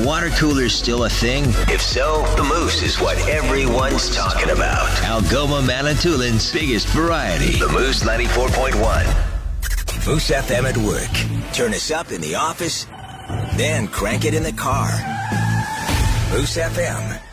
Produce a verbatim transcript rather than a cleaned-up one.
water coolers still a thing? If so, the Moose is what everyone's talking about. Algoma Manitoulin's biggest variety. The Moose ninety-four point one. Moose F M at work. Turn us up in the office, then crank it in the car. Moose F M.